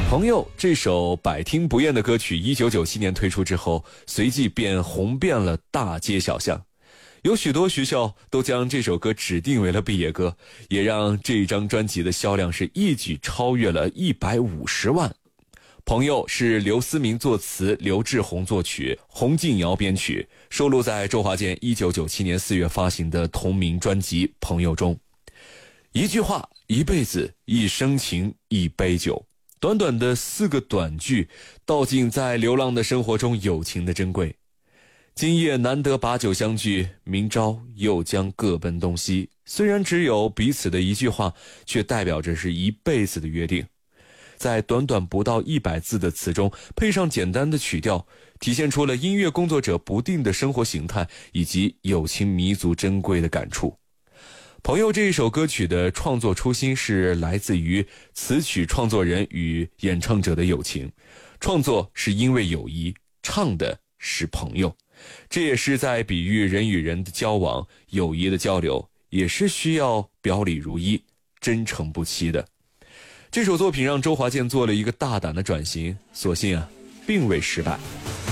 朋友这首百听不厌的歌曲1997年推出之后，随即便红遍了大街小巷，有许多学校都将这首歌指定为了毕业歌，也让这张专辑的销量是一举超越了150万。朋友是刘思明作词，刘志宏作曲，洪敬尧编曲，收录在周华健1997年4月发行的同名专辑《朋友》中。一句话，一辈子，一生情，一杯酒。短短的4个短句，道尽在流浪的生活中友情的珍贵。今夜难得把酒相聚，明朝又将各奔东西。虽然只有彼此的一句话，却代表着是一辈子的约定。在短短不到100字的词中，配上简单的曲调，体现出了音乐工作者不定的生活形态以及友情弥足珍贵的感触。朋友这一首歌曲的创作初心是来自于词曲创作人与演唱者的友情，创作是因为友谊，唱的是朋友，这也是在比喻人与人的交往，友谊的交流也是需要表里如一，真诚不欺的。这首作品让周华健做了一个大胆的转型，所幸并未失败。